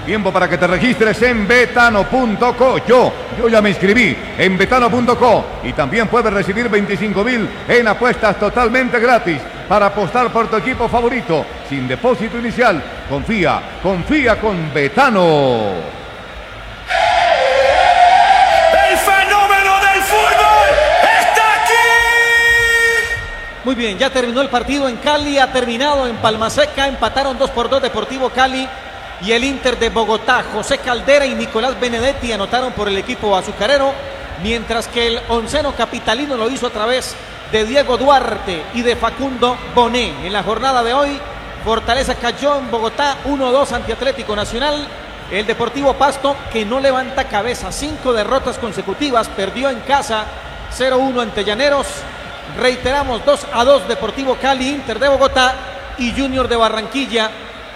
Tiempo para que te registres en betano.co. Yo ya me inscribí en betano.co y también puedes recibir 25.000 en apuestas totalmente gratis para apostar por tu equipo favorito sin depósito inicial. Confía con Betano. ¡El fenómeno del fútbol está aquí! Muy bien, ya terminó el partido en Cali, ha terminado en Palma Seca, empataron 2-2 Deportivo Cali y el Inter de Bogotá. José Caldera y Nicolás Benedetti anotaron por el equipo azucarero, mientras que el onceno capitalino lo hizo a través de Diego Duarte y de Facundo Bonet. En la jornada de hoy, Fortaleza cayó en Bogotá 1-2 ante Atlético Nacional. El Deportivo Pasto, que no levanta cabeza, 5 derrotas consecutivas, perdió en casa 0-1 ante Llaneros. Reiteramos, 2-2 Deportivo Cali, Inter de Bogotá y Junior de Barranquilla.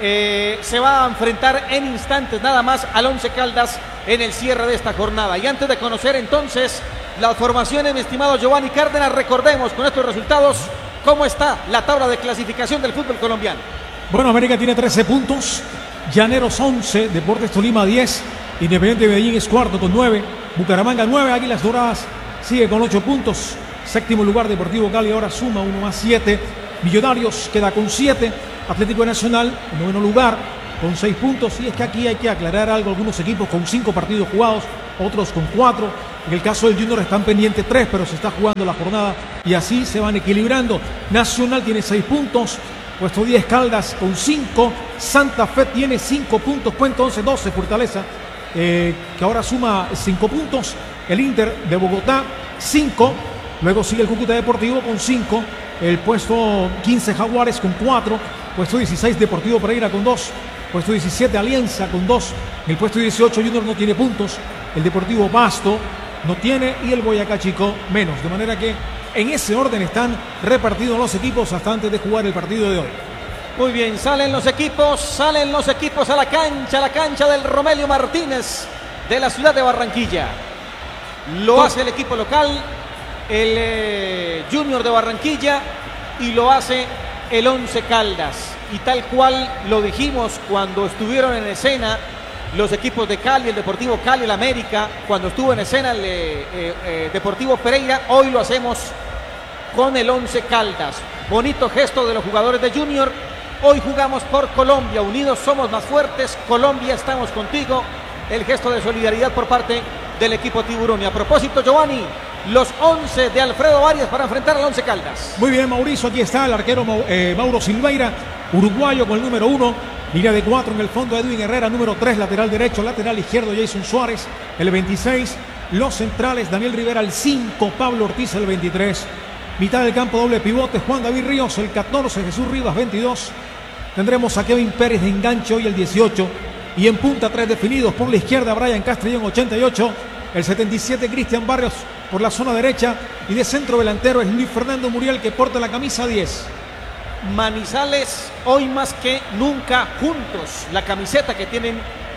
Se va a enfrentar en instantes nada más al Once Caldas en el cierre de esta jornada. Y antes de conocer entonces las formaciones, mi estimado Giovanni Cárdenas, recordemos con estos resultados cómo está la tabla de clasificación del fútbol colombiano. Bueno, América tiene 13 puntos, Llaneros 11, Deportes Tolima 10, Independiente Medellín es cuarto con 9, Bucaramanga 9, Águilas Doradas sigue con 8 puntos, séptimo lugar Deportivo Cali ahora suma 1 más 7, Millonarios queda con 7, Atlético Nacional en noveno lugar con 6 puntos. Y es que aquí hay que aclarar algo, algunos equipos con 5 partidos jugados, otros con 4. En el caso del Junior están pendientes 3, pero se está jugando la jornada y así se van equilibrando. Nacional tiene 6 puntos, puesto 10 Caldas con 5, Santa Fe tiene 5 puntos, cuenta 11-12 Fortaleza, que ahora suma 5 puntos, el Inter de Bogotá 5, luego sigue el Cúcuta Deportivo con 5, el puesto 15 Jaguares con 4, puesto 16 Deportivo Pereira con 2, puesto 17 Alianza con 2, el puesto 18 Junior no tiene puntos, el Deportivo Pasto no tiene y el Boyacá Chico menos, de manera que en ese orden están repartidos los equipos hasta antes de jugar el partido de hoy. Muy bien, salen los equipos a la cancha del Romelio Martínez de la ciudad de Barranquilla. Lo hace el equipo local, el Junior de Barranquilla, y lo hace el Once Caldas. Y tal cual lo dijimos cuando estuvieron en escena los equipos de Cali, el Deportivo Cali, el América, cuando estuvo en escena el Deportivo Pereira, hoy lo hacemos con el Once Caldas. Bonito gesto de los jugadores de Junior. Hoy jugamos por Colombia, unidos somos más fuertes, Colombia estamos contigo. El gesto de solidaridad por parte del equipo tiburón. Y a propósito, Giovanni, los 11 de Alfredo Arias para enfrentar al Once Caldas. Muy bien, Mauricio, aquí está el arquero Mauro Silveira, uruguayo con el número 1, línea de 4 en el fondo Edwin Herrera, número 3, lateral derecho, lateral izquierdo Jason Suárez, el 26, los centrales Daniel Rivera, el 5, Pablo Ortiz, el 23, mitad del campo doble pivote Juan David Ríos, el 14, Jesús Rivas, 22, tendremos a Kevin Pérez de enganche hoy el 18, y en punta 3 definidos, por la izquierda Brian Castrillón, 88, el 77 Cristian Barrios por la zona derecha, y de centro delantero es Luis Fernando Muriel, que porta la camisa 10. Manizales hoy más que nunca juntos, la camiseta que tienen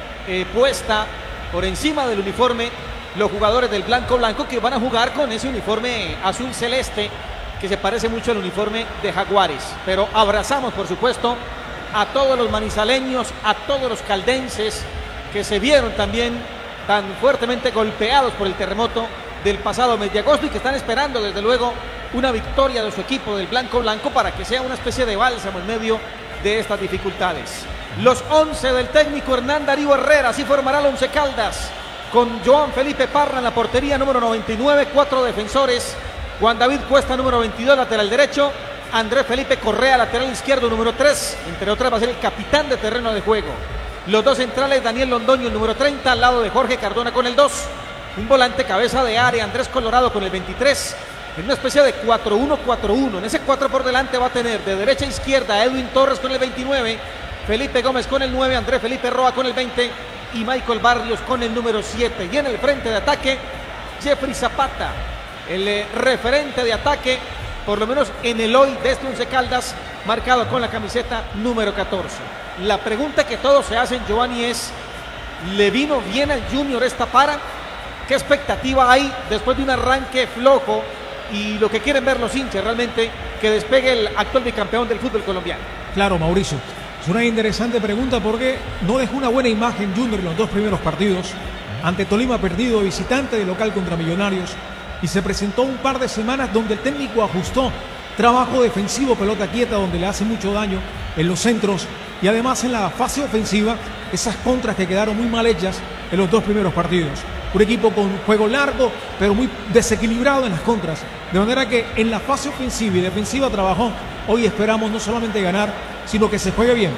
puesta por encima del uniforme los jugadores del blanco que van a jugar con ese uniforme azul celeste que se parece mucho al uniforme de Jaguares. Pero abrazamos por supuesto a todos los manizaleños, a todos los caldenses que se vieron también tan fuertemente golpeados por el terremoto del pasado mes de agosto y que están esperando desde luego una victoria de su equipo del blanco para que sea una especie de bálsamo en medio de estas dificultades. Los 11 del técnico Hernán Darío Herrera, así formará el Once Caldas, con Joan Felipe Parra en la portería, número 99, 4 defensores, Juan David Cuesta, número 22, lateral derecho, Andrés Felipe Correa, lateral izquierdo, número 3, entre otras va a ser el capitán de terreno de juego. Los dos centrales, Daniel Londoño, el número 30, al lado de Jorge Cardona con el 2, un volante cabeza de área, Andrés Colorado con el 23, en una especie de 4-1-4-1. En ese 4 por delante va a tener de derecha a izquierda Edwin Torres con el 29, Felipe Gómez con el 9, Andrés Felipe Roa con el 20 y Michael Barrios con el número 7. Y en el frente de ataque, Jeffrey Zapata, el referente de ataque, por lo menos en el hoy de este Once Caldas, marcado con la camiseta número 14. La pregunta que todos se hacen, Giovanni, es: ¿le vino bien al Junior esta para? ¿Qué expectativa hay después de un arranque flojo? Y lo que quieren ver los hinchas realmente, que despegue el actual bicampeón del fútbol colombiano. Claro, Mauricio, Es una interesante pregunta porque no dejó una buena imagen Junior en los 2 primeros partidos. Ante Tolima perdido, visitante de local contra Millonarios. Y se presentó un par de semanas donde el técnico ajustó trabajo defensivo, pelota quieta, donde le hace mucho daño en los centros. Y además en la fase ofensiva, esas contras que quedaron muy mal hechas en los 2 primeros partidos. Un equipo con juego largo, pero muy desequilibrado en las contras. De manera que en la fase ofensiva y defensiva trabajó. Hoy esperamos no solamente ganar, sino que se juegue bien.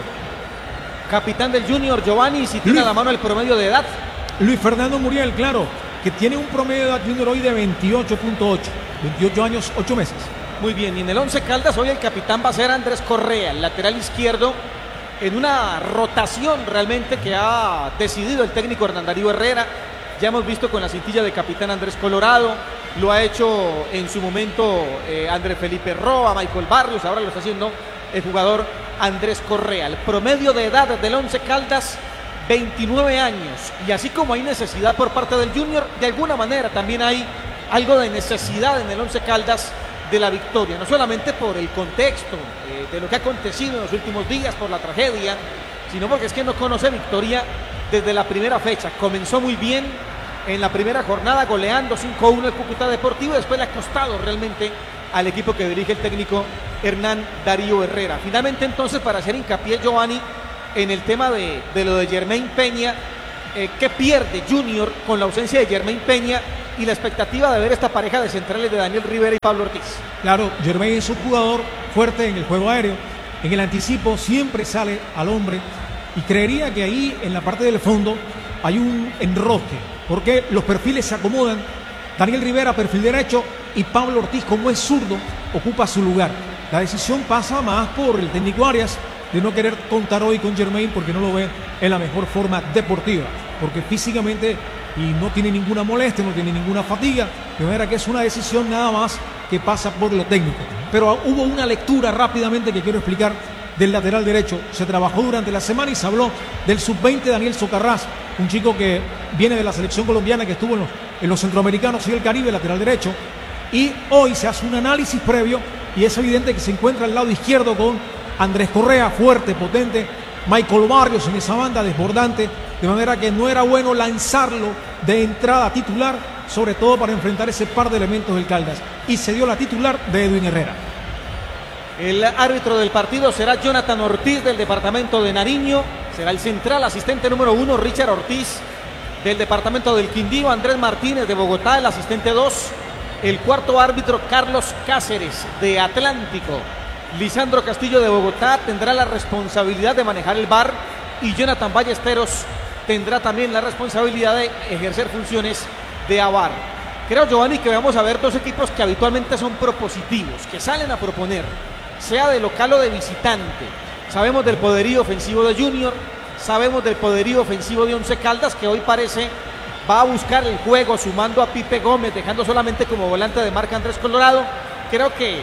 Capitán del Junior, Giovanni, si tiene a la mano el promedio de edad. Luis Fernando Muriel, claro, que tiene un promedio de edad Junior hoy de 28.8. 28 años, 8 meses. Muy bien, y en el 11 Caldas hoy el capitán va a ser Andrés Correa, el lateral izquierdo, en una rotación realmente que ha decidido el técnico Hernán Darío Herrera. Ya hemos visto con la cintilla de capitán Andrés Colorado, lo ha hecho en su momento Andrés Felipe Roa, Michael Barrios, ahora lo está haciendo el jugador Andrés Correa. El promedio de edad del 11 Caldas, 29 años. Y así como hay necesidad por parte del Junior, de alguna manera también hay algo de necesidad en el 11 Caldas de la victoria, no solamente por el contexto de lo que ha acontecido en los últimos días, por la tragedia, sino porque es que no conoce victoria desde la primera fecha. Comenzó muy bien en la primera jornada goleando 5-1 el Cúcuta Deportivo, después le ha costado realmente al equipo que dirige el técnico Hernán Darío Herrera. Finalmente entonces, para hacer hincapié, Giovanni, en el tema de lo de Jermaine Peña, ¿qué pierde Junior con la ausencia de Jermaine Peña y la expectativa de ver esta pareja de centrales de Daniel Rivera y Pablo Ortiz? Claro, Jermaine es un jugador fuerte en el juego aéreo, en el anticipo siempre sale al hombre y creería que ahí en la parte del fondo hay un enrosque, porque los perfiles se acomodan. Daniel Rivera, perfil derecho, y Pablo Ortiz, como es zurdo, ocupa su lugar. La decisión pasa más por el técnico Arias de no querer contar hoy con Jermaine porque no lo ve en la mejor forma deportiva, porque físicamente y no tiene ninguna molestia, no tiene ninguna fatiga, de manera que es una decisión nada más que pasa por lo técnico. Pero hubo una lectura rápidamente que quiero explicar del lateral derecho. Se trabajó durante la semana y se habló del sub-20 Daniel Socarrás, un chico que viene de la selección colombiana, que estuvo en los centroamericanos y el Caribe, lateral derecho, y hoy se hace un análisis previo y es evidente que se encuentra al lado izquierdo con Andrés Correa, fuerte, potente, Michael Barrios en esa banda, desbordante, de manera que no era bueno lanzarlo de entrada titular, sobre todo para enfrentar ese par de elementos del Caldas, y se dio la titular de Edwin Herrera. El árbitro del partido será Jonathan Ortiz del departamento de Nariño, será el central, asistente número 1 Richard Ortiz del departamento del Quindío, Andrés Martínez de Bogotá, el asistente 2, el cuarto árbitro Carlos Cáceres de Atlántico, Lisandro Castillo de Bogotá tendrá la responsabilidad de manejar el VAR y Jonathan Ballesteros tendrá también la responsabilidad de ejercer funciones de AVAR. Creo, Giovanni, que vamos a ver dos equipos que habitualmente son propositivos, que salen a proponer, sea de local o de visitante. Sabemos del poderío ofensivo de Junior, sabemos del poderío ofensivo de Once Caldas, que hoy parece va a buscar el juego sumando a Pipe Gómez, dejando solamente como volante de marca Andrés Colorado. Creo que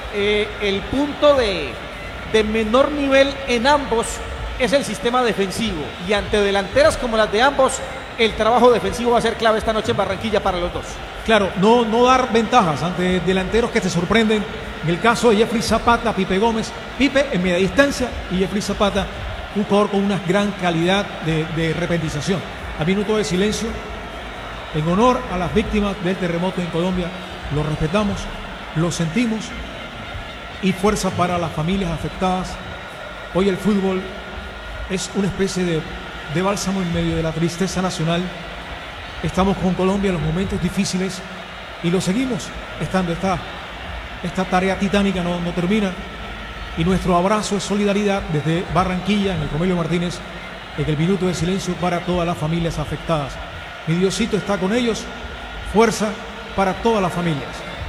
el punto de menor nivel en ambos es el sistema defensivo, y ante delanteras como las de ambos, el trabajo defensivo va a ser clave esta noche en Barranquilla para los dos. Claro, no dar ventajas ante delanteros que te sorprenden. En el caso de Jeffrey Zapata, Pipe Gómez, Pipe en media distancia y Jeffrey Zapata, un jugador con una gran calidad de repentización. A minuto de silencio en honor a las víctimas del terremoto en Colombia. Lo respetamos, lo sentimos, y fuerza para las familias afectadas. Hoy el fútbol es una especie de bálsamo en medio de la tristeza nacional. Estamos con Colombia en los momentos difíciles y lo seguimos estando. Esta tarea titánica no termina, y nuestro abrazo es solidaridad desde Barranquilla, en el Romelio Martínez, en el minuto de silencio para todas las familias afectadas. Mi Diosito está con ellos, fuerza para todas las familias.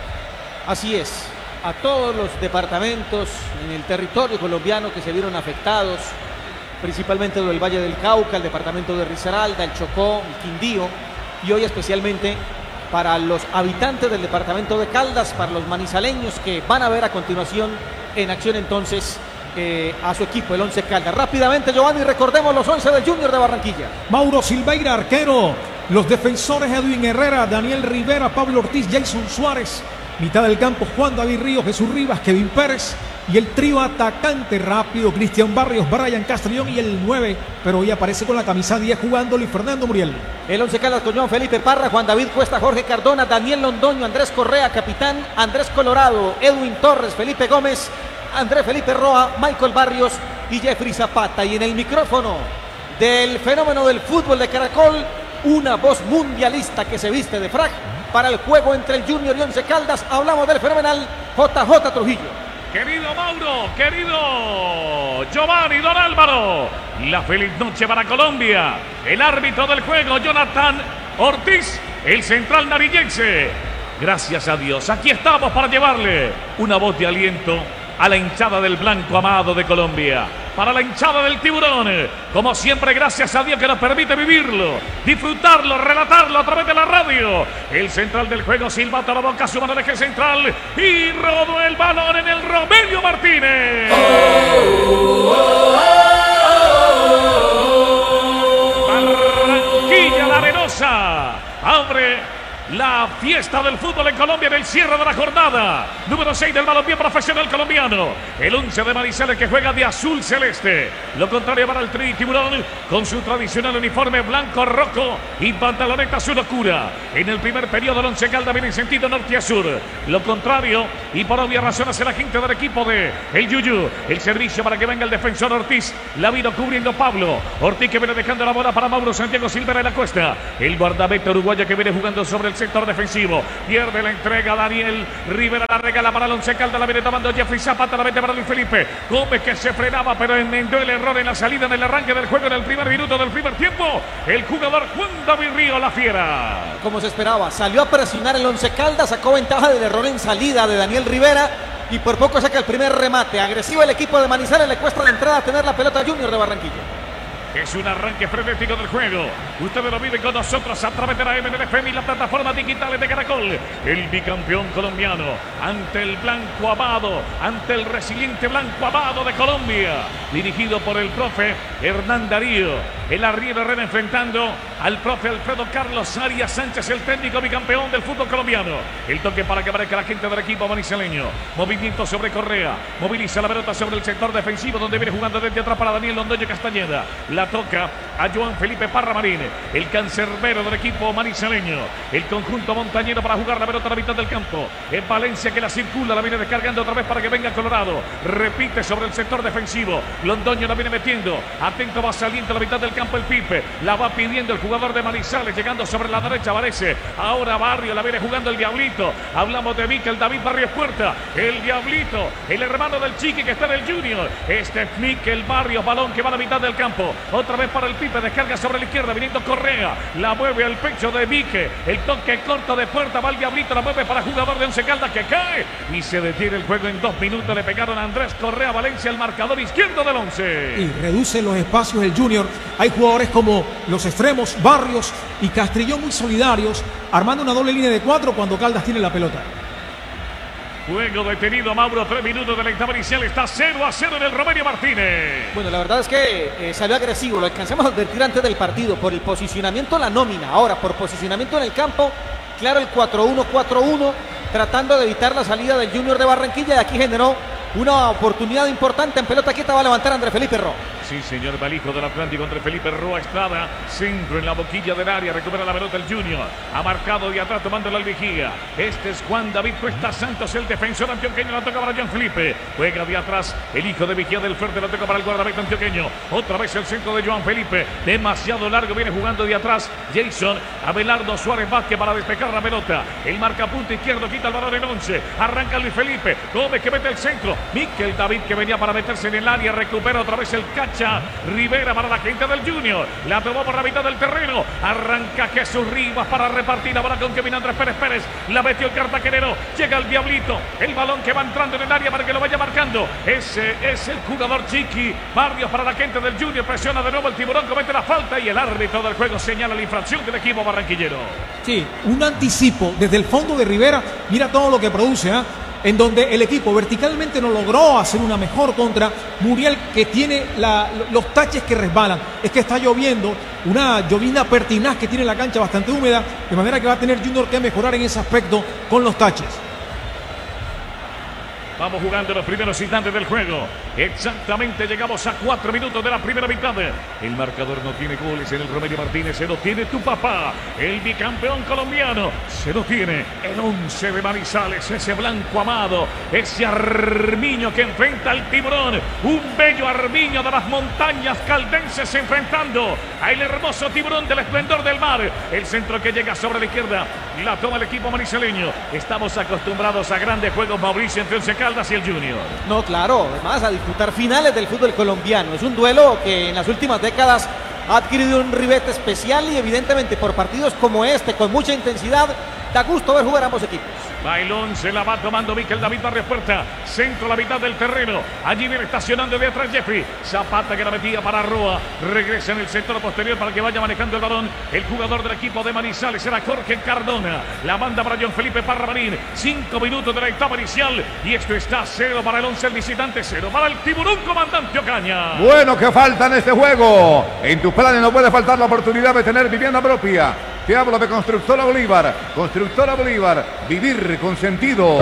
Así es, a todos los departamentos en el territorio colombiano que se vieron afectados, principalmente del Valle del Cauca, el departamento de Risaralda, el Chocó, el Quindío, y hoy especialmente para los habitantes del departamento de Caldas, para los manizaleños que van a ver a continuación en acción entonces a su equipo, el Once Caldas. Rápidamente, Giovanni, recordemos los 11 del Junior de Barranquilla. Mauro Silveira, arquero. Los defensores: Edwin Herrera, Daniel Rivera, Pablo Ortiz, Jason Suárez. Mitad del campo: Juan David Ríos, Jesús Rivas, Kevin Pérez. y el trío atacante rápido, Cristian Barrios, Brian Castrillón y el 9, pero hoy aparece con la camisa 10 jugando Luis Fernando Muriel. El 11 Caldas con Joan Felipe Parra, Juan David Cuesta, Jorge Cardona, Daniel Londoño, Andrés Correa, capitán, Andrés Colorado, Edwin Torres, Felipe Gómez, Andrés Felipe Roa, Michael Barrios y Jeffrey Zapata. Y en el micrófono del fenómeno del fútbol de Caracol, una voz mundialista que se viste de frac para el juego entre el Junior y 11 Caldas. Hablamos del fenomenal JJ Trujillo. Querido Mauro, querido Giovanni, don Álvaro, la feliz noche para Colombia. El árbitro del juego, Jonathan Ortiz, el central narillense. Gracias a Dios, aquí estamos para llevarle una voz de aliento a la hinchada del blanco amado de Colombia. Para la hinchada del Tiburón, como siempre, gracias a Dios que nos permite vivirlo, disfrutarlo, relatarlo a través de la radio. El central del juego, silbato a la boca, su mano de eje central y rodó el balón en el Romelio Martínez. Barranquilla La Arenosa abre la fiesta del fútbol en Colombia en el cierre de la jornada. Número 6 del balompié profesional colombiano. El 11 de Manizales que juega de azul celeste. Lo contrario para el Tri Tiburón con su tradicional uniforme blanco rojo y pantaloneta azul oscura. En el primer periodo el 11 Caldas viene en sentido norte a sur. Lo contrario y por obvias razones el agente del equipo de el Yuyu. El servicio para que venga el defensor Ortiz. La vino cubriendo Pablo. Ortiz que viene dejando la bola para Mauro Santiago Silvera en la cuesta. El guardameta uruguayo que viene jugando sobre el sector defensivo, pierde la entrega Daniel Rivera, la regala para el 11 Caldas, la viene tomando Jeffrey Zapata, la mete para Luis Felipe Gómez que se frenaba pero enmendó el error en la salida en el arranque del juego en el primer minuto del primer tiempo. El jugador Juan David Río, la fiera. Como se esperaba, salió a presionar el 11 Caldas, sacó ventaja del error en salida de Daniel Rivera y por poco saca el primer remate. Agresivo el equipo de Manizales, le cuesta la entrada a tener la pelota Junior de Barranquilla. Es un arranque frenético del juego. Ustedes lo viven con nosotros a través de la MNFM y la plataforma digitales de Caracol. El bicampeón colombiano ante el blanco amado, ante el resiliente blanco amado de Colombia. Dirigido por el profe Hernán Darío. El arriero Herrera enfrentando al profe Alfredo Carlos Arias Sánchez, el técnico bicampeón del fútbol colombiano. El toque para que aparezca la gente del equipo manizaleño. Movimiento sobre Correa. Moviliza la pelota sobre el sector defensivo donde viene jugando desde atrás para Daniel Londoño Castañeda. La toca a Joan Felipe Parra Marín, el cancerbero del equipo manizaleño. El conjunto montañero para jugar la pelota a la mitad del campo. Es Valencia que la circula, la viene descargando otra vez para que venga Colorado. Repite sobre el sector defensivo. Londoño la viene metiendo. Atento, va saliendo a la mitad del campo el Pipe. La va pidiendo el jugador de Manizales, llegando sobre la derecha aparece. Ahora Barrio, la viene jugando el Diablito. Hablamos de Mikel David Barrios Puerta. El Diablito, el hermano del Chiqui que está en el Junior. Este es Mikel Barrios, balón que va a la mitad del campo. Otra vez para el Pipe, descarga sobre la izquierda, viniendo Correa, la mueve al pecho de Vique, el toque corto de Puerta, va el Diablito, la mueve para jugador de 11 Caldas que cae y se detiene el juego en 2 minutos. Le pegaron a Andrés Correa Valencia, el marcador izquierdo del 11. Y reduce los espacios el Junior. Hay jugadores como los extremos, Barrios y Castrillón muy solidarios, armando una doble línea de 4 cuando Caldas tiene la pelota. Juego detenido, Mauro, 3 minutos de la etapa inicial, está 0-0 en el Romelio Martínez. Bueno, la verdad es que salió agresivo, lo alcanzamos a advertir antes del partido, por el posicionamiento la nómina, ahora por posicionamiento en el campo, claro el 4-1-4-1, tratando de evitar la salida del Junior de Barranquilla y aquí generó una oportunidad importante en pelota quieta, va a levantar Andrés Felipe Roa. Sí, señor, Balijo del Atlántico entre Felipe Roa Estrada, centro en la boquilla del área, recupera la pelota el Junior, ha marcado de atrás tomándola al vigía. Este es Juan David Cuesta Santos, el defensor antioqueño, la toca para Jean Felipe, juega de atrás el hijo de Vigía del Fuerte, la toca para el guardameta antioqueño, otra vez el centro de Joan Felipe, demasiado largo, viene jugando de atrás Jason, Abelardo Suárez Vázquez para despejar la pelota, el marcapunto izquierdo, quita el balón en 11, arranca Luis Felipe, Gómez que mete el centro, Mikel David que venía para meterse en el área, recupera otra vez el cacho, Rivera para la gente del Junior, la tomó por la mitad del terreno, arranca Jesús Rivas para repartir la bola con Kevin Andrés Pérez, la metió el cartaquenero, llega el Diablito, el balón que va entrando en el área para que lo vaya marcando, ese es el jugador Chiqui Barrios para la gente del Junior, presiona de nuevo el Tiburón, comete la falta y el árbitro del juego señala la infracción del equipo barranquillero. Sí, un anticipo desde el fondo de Rivera, mira todo lo que produce, en donde el equipo verticalmente no logró hacer una mejor contra Muriel, que tiene los taches que resbalan. Es que está lloviendo, una llovizna pertinaz que tiene la cancha bastante húmeda, de manera que va a tener Junior que mejorar en ese aspecto con los taches. Vamos jugando los primeros instantes del juego. Exactamente llegamos a 4 minutos de la primera mitad. El marcador no tiene goles en el Romelio Martínez. Se lo tiene tu papá, el bicampeón colombiano. Se lo tiene el 11 de Manizales, ese blanco amado, ese Armiño que enfrenta al Tiburón. Un bello Armiño de las montañas caldenses enfrentando al hermoso Tiburón del esplendor del mar. El centro que llega sobre la izquierda la toma el equipo manizaleño. Estamos acostumbrados a grandes juegos, Mauricio, entre Once Caldas y el Junior. No, claro, además a disputar finales del fútbol colombiano. Es un duelo que en las últimas décadas ha adquirido un ribete especial y evidentemente por partidos como este, con mucha intensidad, da gusto ver jugar a ambos equipos. Bailón se la va tomando Miquel David Barrios Puerta. Centro a la mitad del terreno. Allí viene estacionando de atrás Jeffrey. Zapata que la metía para Roa. Regresa en el sector posterior para que vaya manejando el balón. El jugador del equipo de Manizales era Jorge Cardona. La banda para John Felipe Parra Marín. 5 minutos de la etapa inicial. Y esto está 0 para el 11 el visitante, 0 para el Tiburón, comandante Ocaña. Bueno, que falta en este juego. En tus planes no puede faltar la oportunidad de tener vivienda propia. Te hablo de Constructora Bolívar. Constructora Bolívar, vivir con sentido.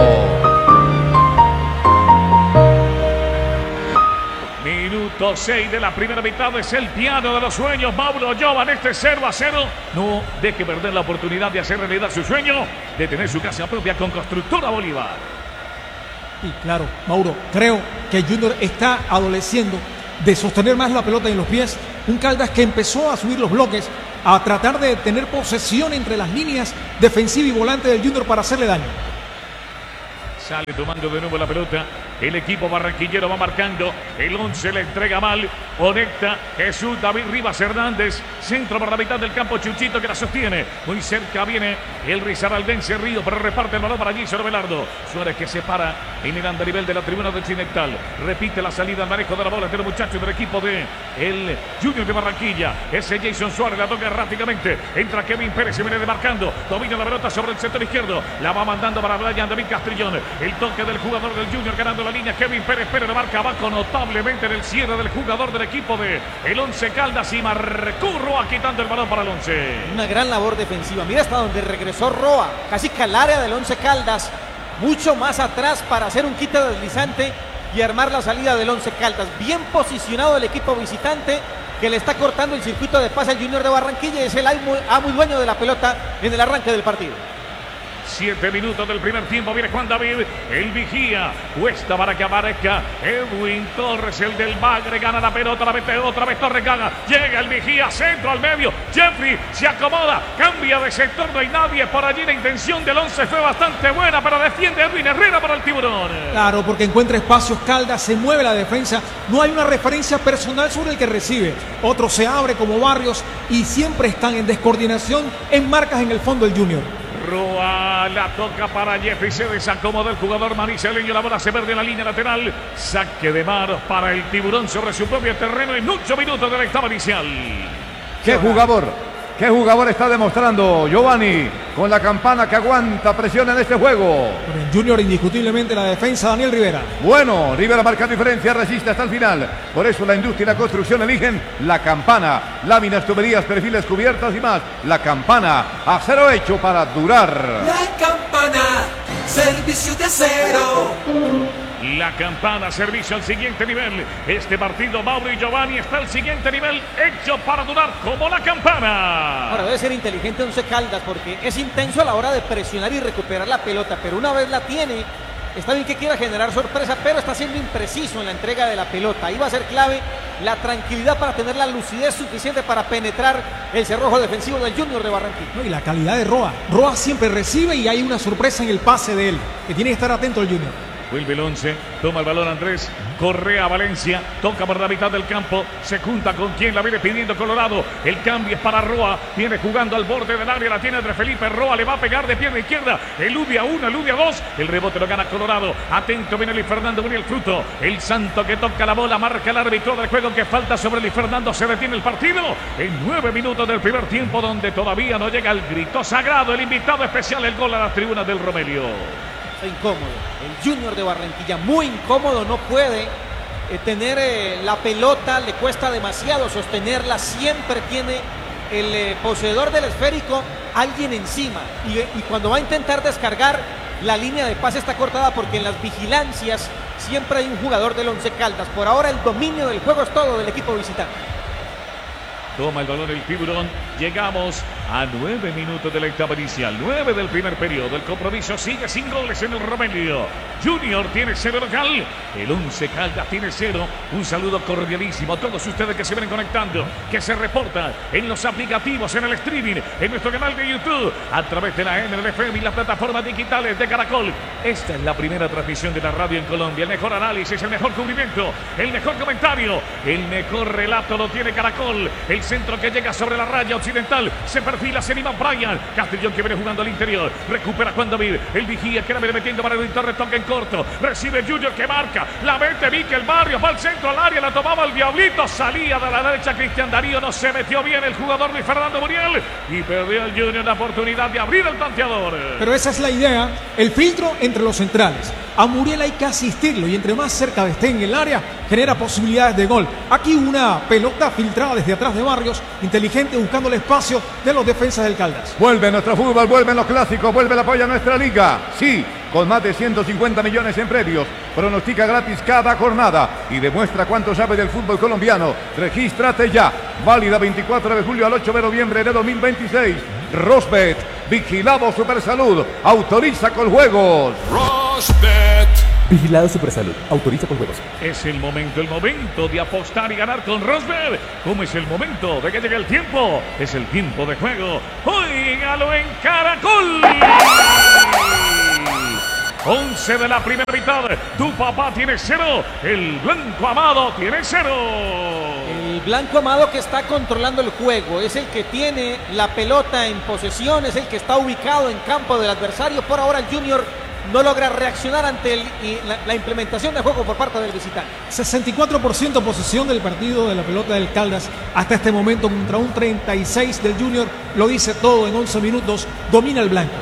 Minuto 6 de la primera mitad, es el piano de los sueños. Mauro Jovan, este 0-0. No deje perder la oportunidad de hacer realidad su sueño, de tener su casa propia con Constructora Bolívar. Y claro, Mauro, creo que Junior está adoleciendo de sostener más la pelota en los pies. Un Caldas que empezó a subir los bloques, a tratar de tener posesión entre las líneas defensiva y volante del Junior para hacerle daño. Sale tomando de nuevo la pelota. El equipo barranquillero va marcando. El 11 le entrega mal. Conecta Jesús David Rivas Hernández. Centro por la mitad del campo. Chuchito que la sostiene. Muy cerca viene el risaraldense Río, pero reparte el balón para allí sobre Belardo. Suárez que se para en el andarivel de la tribuna del Occidental. Repite la salida al manejo de la bola de los muchachos del equipo de el Junior de Barranquilla. Ese Jason Suárez la toca rápidamente. Entra Kevin Pérez y viene demarcando. Domina la pelota sobre el sector izquierdo. La va mandando para Brian David Castrillón. El toque del jugador del Junior ganando la línea. Kevin Pérez, pero la marca abajo notablemente en el cierre del jugador del equipo de el 11 Caldas y marcó Roa quitando el balón para el 11. Una gran labor defensiva. Mira hasta donde regresó Roa, casi que al área del 11 Caldas, mucho más atrás para hacer un quite deslizante y armar la salida del 11 Caldas. Bien posicionado el equipo visitante que le está cortando el circuito de pase al Junior de Barranquilla y es el amo y dueño de la pelota en el arranque del partido. 7 minutos del primer tiempo, viene Juan David, el vigía, cuesta para que aparezca Edwin Torres, el del Bagre, gana la pelota, la mete otra vez Torres, gana, llega el vigía, centro al medio, Jeffrey se acomoda, cambia de sector, no hay nadie por allí, la intención del 11 fue bastante buena, pero defiende Edwin Herrera para el Tiburón. Claro, porque encuentra espacios Caldas, se mueve la defensa, no hay una referencia personal sobre el que recibe, otro se abre como Barrios y siempre están en descoordinación en marcas en el fondo del Junior. Roa la toca para Jeffrey, se desacomoda el jugador manizaleño, la bola se pierde en la línea lateral, saque de manos para el Tiburón sobre su propio terreno en 8 minutos de la etapa inicial. ¿Qué jugador está demostrando Giovanni con la campana que aguanta presión en este juego? Con el Junior indiscutiblemente la defensa, Daniel Rivera. Bueno, Rivera marca diferencia, resiste hasta el final. Por eso la industria y la construcción eligen la campana. Láminas, tuberías, perfiles, cubiertas y más. La campana, acero hecho para durar. La campana, servicio de acero. La campana, servicio al siguiente nivel. Este partido, Mauro y Giovanni, está al siguiente nivel, hecho para durar como la campana. Ahora debe ser inteligente 11 Caldas porque es intenso a la hora de presionar y recuperar la pelota, pero una vez la tiene, está bien que quiera generar sorpresa, pero está siendo impreciso en la entrega de la pelota. Ahí va a ser clave la tranquilidad para tener la lucidez suficiente para penetrar el cerrojo defensivo del Junior de Barranquilla. No, y la calidad de Roa. Roa siempre recibe y hay una sorpresa en el pase de él, que tiene que estar atento el Junior. Vuelve el 11, toma el balón Andrés, Correa Valencia, toca por la mitad del campo, se junta con quien la viene pidiendo Colorado, el cambio es para Roa, viene jugando al borde del área, la tiene entre Felipe, Roa le va a pegar de pierna izquierda, elude a 1, elude a 2, el rebote lo gana Colorado, atento viene Luis Fernando, viene el fruto, el Santo que toca la bola, marca el árbitro del juego que falta sobre Luis Fernando, se detiene el partido en 9 minutos del primer tiempo donde todavía no llega el grito sagrado, el invitado especial, el gol a las tribunas del Romelio. Incómodo, el Junior de Barranquilla muy incómodo, no puede tener la pelota, le cuesta demasiado sostenerla, siempre tiene el poseedor del esférico alguien encima y cuando va a intentar descargar la línea de pase está cortada porque en las vigilancias siempre hay un jugador del Once Caldas. Por ahora el dominio del juego es todo del equipo visitante. Toma el balón el Tiburón. Llegamos a 9 minutos de la etapa inicial. 9 del primer periodo. El compromiso sigue sin goles en el Romelio. Junior tiene 0 local. El Once Caldas tiene 0. Un saludo cordialísimo a todos ustedes que se vienen conectando, que se reportan en los aplicativos, en el streaming, en nuestro canal de YouTube, a través de la MLFM y las plataformas digitales de Caracol. Esta es la primera transmisión de la radio en Colombia. El mejor análisis, el mejor cubrimiento, el mejor comentario, el mejor relato lo tiene Caracol. El centro que llega sobre la raya occidental. Se perfila Senima Brian. Castellón que viene jugando al interior. Recupera Juan David. El vigía que la viene metiendo para el Torres. Toque en corto. Recibe Junior que marca. La mete Mikel Barrios. Va al centro al área. La tomaba el Diablito. Salía de la derecha Cristian Darío. No se metió bien el jugador Luis Fernando Muriel. Y perdió el Junior la oportunidad de abrir el tanteador. Pero esa es la idea. El filtro entre los centrales. A Muriel hay que asistirlo. Y entre más cerca esté en el área, genera posibilidades de gol. Aquí una pelota filtrada desde atrás de Barrios. Inteligente buscando el espacio de los defensas del Caldas. Vuelve nuestro fútbol, vuelven los clásicos, vuelve el apoyo a nuestra liga. Sí, con más de 150 millones en premios. Pronostica gratis cada jornada y demuestra cuánto sabe del fútbol colombiano. Regístrate ya. Válida 24 de julio al 8 de noviembre de 2026. Rosbet, vigilado Supersalud, autoriza con juegos. Rosbet. Vigilado Supersalud. Autoriza con juegos. Es el momento de apostar y ganar con Rosbet. Como es el momento de que llegue el tiempo. Es el tiempo de juego. Óigalo en Caracol. 11 de la primera mitad. Tu papá tiene 0. El Blanco Amado tiene 0. El Blanco Amado que está controlando el juego. Es el que tiene la pelota en posesión. Es el que está ubicado en campo del adversario. Por ahora el Junior no logra reaccionar ante la implementación de juego por parte del visitante. 64% posesión del partido de la pelota del Caldas hasta este momento contra un 36% del Junior. Lo dice todo en 11 minutos. Domina el blanco.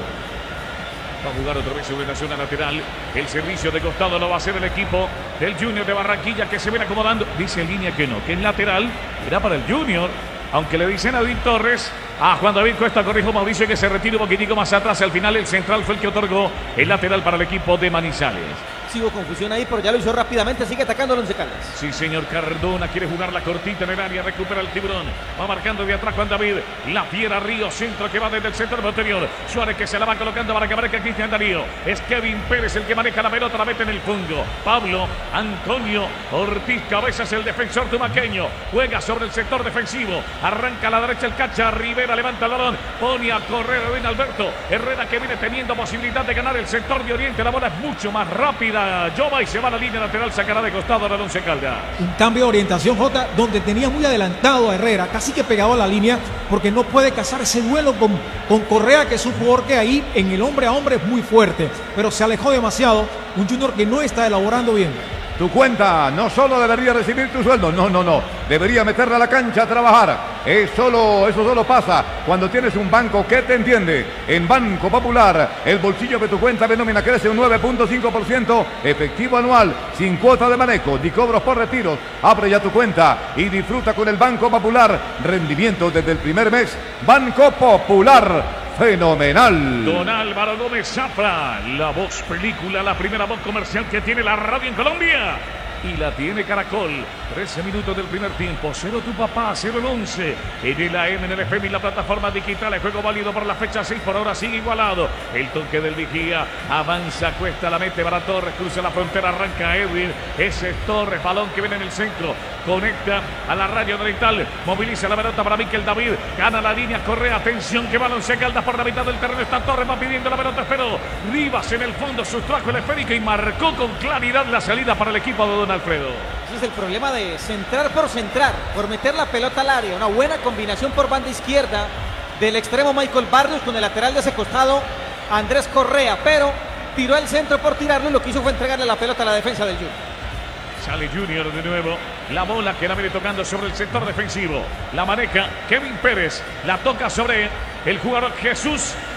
Va a jugar otra vez sobre la zona lateral. El servicio de costado lo va a hacer el equipo del Junior de Barranquilla, que se viene acomodando. Dice en línea que no, que es lateral. Era para el Junior. Aunque le dicen a David Torres, a Juan David Cuesta, corrijo Mauricio, que se retire un poquitico más atrás. Al final el central fue el que otorgó el lateral para el equipo de Manizales. Hubo confusión ahí, pero ya lo hizo rápidamente. Sigue atacando el Once Caldas. Sí, señor. Cardona quiere jugar la cortita en el área. Recupera el Tiburón. Va marcando de atrás Juan David. La Fiera Río. Centro que va desde el centro posterior. Suárez que se la va colocando para que marque Cristian Darío. Es Kevin Pérez el que maneja la pelota. La mete en el fondo. Pablo Antonio Ortiz Cabezas, el defensor tumaqueño. Juega sobre el sector defensivo. Arranca a la derecha el Cacha. Rivera levanta el balón. Pone a correr Edwin Alberto Herrera, que viene teniendo posibilidad de ganar el sector de Oriente. La bola es mucho más rápida. Jova y se va a la línea lateral, sacará de costado al Once Caldas. Un cambio de orientación, Jota, donde tenía muy adelantado a Herrera, casi que pegado a la línea, porque no puede cazar ese duelo con Correa, que es un jugador que ahí en el hombre a hombre es muy fuerte, pero se alejó demasiado. Un Junior que no está elaborando bien. Tu cuenta no solo debería recibir tu sueldo, no. Debería meterla a la cancha a trabajar. Eso solo pasa cuando tienes un banco que te entiende. En Banco Popular, el bolsillo de tu cuenta de nómina crece un 9.5% efectivo anual, sin cuota de manejo ni cobros por retiros. Abre ya tu cuenta y disfruta con el Banco Popular. Rendimiento desde el primer mes. Banco Popular. Fenomenal. Don Álvaro Gómez Zafra, la voz película, la primera voz comercial que tiene la radio en Colombia. Y la tiene Caracol. 13 minutos del primer tiempo. 0 tu papá, 0 el 11. En la MNFM y la plataforma digital. El juego válido por la fecha 6. Por ahora sigue igualado. El toque del vigía. Avanza, Cuesta, la mete para Torres. Cruza la frontera, arranca Edwin. Ese es Torres. Balón que viene en el centro. Conecta a la radio oriental. Moviliza la pelota para Mikel David. Gana la línea, corre. Atención que balón se Caldas por la mitad del terreno. Está Torres, va pidiendo la pelota. Esperó. Rivas en el fondo. Sustrajo el esférico y marcó con claridad la salida para el equipo de Don Alfredo. Ese es el problema de centrar, por meter la pelota al área. Una buena combinación por banda izquierda del extremo Michael Barrios con el lateral de ese costado Andrés Correa, pero tiró el centro por tirarlo y lo que hizo fue entregarle la pelota a la defensa del Junior. Sale Junior de nuevo. La bola que la viene tocando sobre el sector defensivo. La maneja Kevin Pérez. La toca sobre el jugador Jesús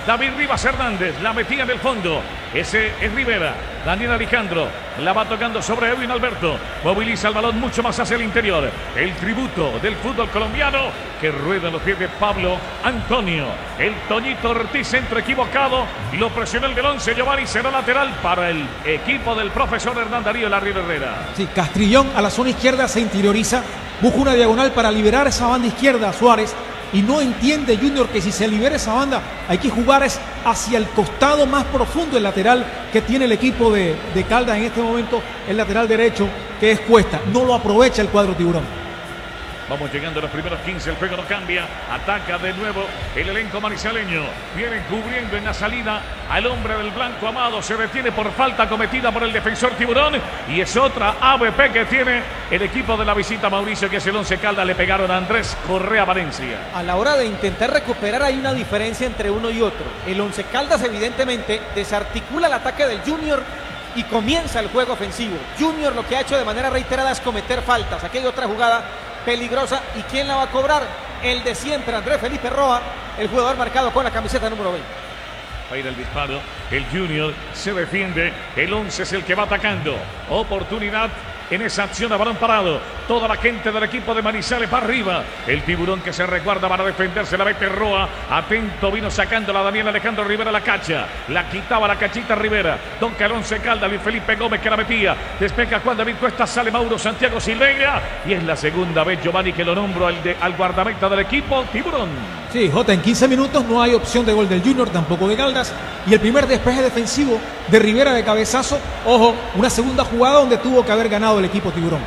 David Rivas Hernández, la metía en el fondo. Ese es Rivera. Daniel Alejandro la va tocando sobre Edwin Alberto. Moviliza el balón mucho más hacia el interior. El tributo del fútbol colombiano que rueda en los pies de Pablo Antonio. El Toñito Ortiz, centro equivocado. Lo presionó el del 11. Giovanni, será lateral para el equipo del profesor Hernán Darío Larriero Herrera. Sí, Castrillón a la zona izquierda se interioriza. Busca una diagonal para liberar esa banda izquierda a Suárez. Y no entiende Junior que si se libera esa banda hay que jugar es hacia el costado más profundo, el lateral que tiene el equipo de Caldas en este momento, el lateral derecho, que es Cuesta. No lo aprovecha el cuadro tiburón. Vamos llegando a los primeros 15, el juego no cambia, ataca de nuevo el elenco manizaleño, viene cubriendo en la salida al hombre del blanco Amado, se detiene por falta cometida por el defensor Tiburón y es otra ABP que tiene el equipo de la visita Mauricio, que es el 11 Caldas, le pegaron a Andrés Correa Valencia. A la hora de intentar recuperar hay una diferencia entre uno y otro. El 11 Caldas evidentemente desarticula el ataque del Junior y comienza el juego ofensivo. Junior lo que ha hecho de manera reiterada es cometer faltas. Aquí hay otra jugada peligrosa. ¿Y quién la va a cobrar? El de siempre, Andrés Felipe Roa, el jugador marcado con la camiseta número 20. Va a ir el disparo, el Junior se defiende, el 11 es el que va atacando. Oportunidad en esa acción a balón parado. Toda la gente del equipo de Manizales va arriba. El Tiburón que se resguarda para defenderse, la mete Roa. Atento, vino sacándola Daniel Alejandro Rivera la cacha. La quitaba la cachita Rivera. Don Calonce Caldas, Luis Felipe Gómez que la metía. Despega Juan David Cuesta, sale Mauro Santiago Silveira. Y es la segunda vez, Giovanni, que lo nombro al guardameta del equipo Tiburón. Sí, Jota, en 15 minutos no hay opción de gol del Junior, tampoco de Caldas. Y el primer despeje defensivo de Rivera de cabezazo. Ojo, una segunda jugada donde tuvo que haber ganado el equipo Tiburón.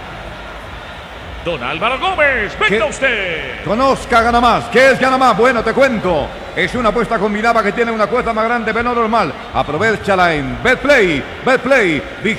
Don Álvaro Gómez, venga usted. Conozca Gana Más. ¿Qué es Gana Más? Bueno, te cuento. Es una apuesta combinada que tiene una cuota más grande, pero no normal. Aprovechala en Betplay. Betplay.